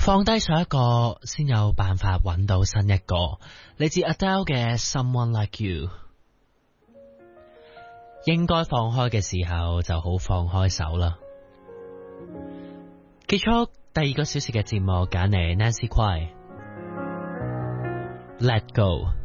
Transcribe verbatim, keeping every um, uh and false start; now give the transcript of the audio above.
放低上一個，先有辦法揾到新一個。嚟自 Adele 嘅 Someone Like You。應該放開嘅時候，就好放開手啦。結束第二個小時嘅節目，揀嚟 Nancy Quay Let Go。